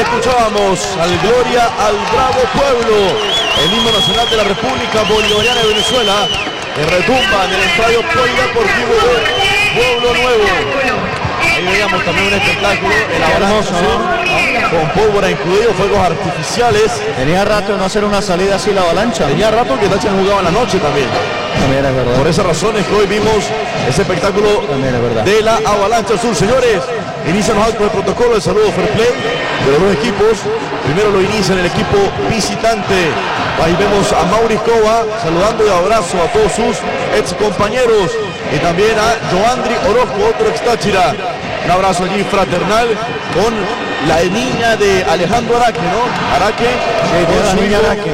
escuchábamos al Gloria al Bravo Pueblo, el himno nacional de la República Bolivariana de Venezuela, que retumba en el estadio Polideportivo de Pueblo Nuevo. Ahí veíamos también un espectáculo, el abrazo con pólvora incluido, fuegos artificiales. Tenía rato de no hacer una salida así la Avalancha. Tenía rato que Táchira jugaba en la noche también. También es verdad. Por esa razón es que hoy vimos ese espectáculo de la Avalancha Azul. Señores, inician los actos de protocolo de saludo fair play de los dos equipos. Primero lo inician el equipo visitante. Ahí vemos a Mauricio Cova saludando y abrazo a todos sus ex compañeros. Y también a Joandri Orozco, otro ex Táchira. Un abrazo allí fraternal con la niña de Alejandro Araque, ¿no? Araque, sí, la niña Araque.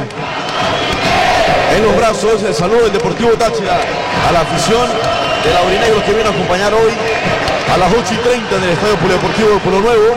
En los brazos, el saludo del Deportivo Táchira a la afición de Laurinegros que viene a acompañar hoy a las 8:30 en el Estadio Polideportivo de Pueblo Nuevo.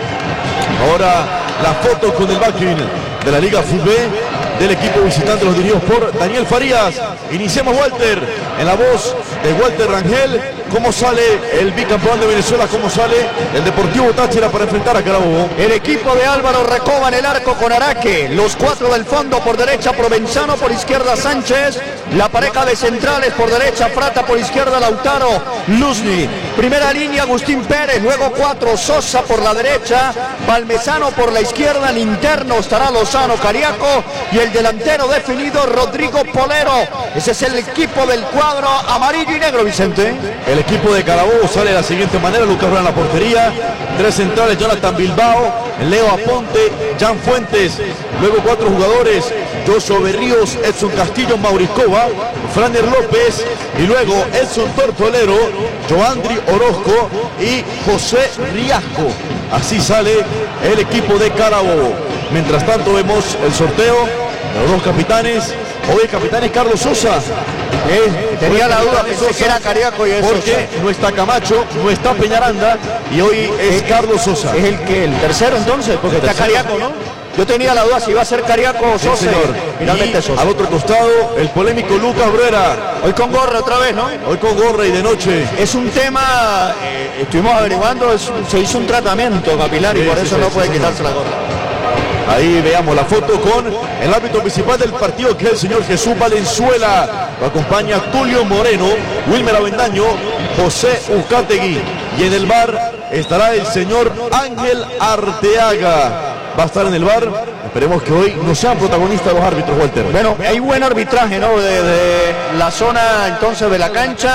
Ahora la foto con el backing de la Liga Fútbol del equipo visitante, los dirigidos por Daniel Farías. Iniciamos, Walter, en la voz de Walter Rangel. ¿Cómo sale el bicampeón de Venezuela? ¿Cómo sale el Deportivo Táchira para enfrentar a Carabobo? El equipo de Álvaro Recoba en el arco con Araque. Los cuatro del fondo, por derecha Provenzano, por izquierda Sánchez. La pareja de centrales, por derecha Frata, por izquierda Lautaro Luzny. Primera línea Agustín Pérez, luego cuatro Sosa por la derecha, Palmesano por la izquierda, en interno estará Lozano Cariaco y el delantero definido Rodrigo Polero. Ese es el equipo del cuadro amarillo y negro, Vicente. El equipo de Carabobo sale de la siguiente manera: Lucas Rueda en la portería, tres centrales, Jonathan Bilbao, Leo Aponte, Jan Fuentes, luego cuatro jugadores: Joshua Berríos, Edson Castillo, Mauricio Cova, Franer López y luego Edson Tortolero, Joandri Orozco y José Riasco. Así sale el equipo de Carabobo. Mientras tanto vemos el sorteo de los dos capitanes. Hoy el capitán es Carlos Sosa. Tenía la duda, pensé que era Cariaco y eso. Porque no está Camacho, no está Peñaranda y hoy es Carlos Sosa. Es el tercero entonces, porque está Cariaco, ¿no? Yo tenía la duda si iba a ser Cariaco o Sosa. Finalmente Sosa. Al otro costado, el polémico Lucas Bruera. Hoy con gorra otra vez, ¿no? Hoy con gorra y de noche. Es un tema, estuvimos averiguando, se hizo un tratamiento capilar y por eso no puede quitarse la gorra. Ahí veamos la foto con el árbitro principal del partido, que es el señor Jesús Valenzuela. Lo acompaña Tulio Moreno, Wilmer Avendaño, José Uzcategui. Y en el bar estará el señor Ángel Arteaga. Va a estar en el bar. Esperemos que hoy no sean protagonistas los árbitros, Walter. Bueno, hay buen arbitraje, ¿no? De la zona entonces de la cancha.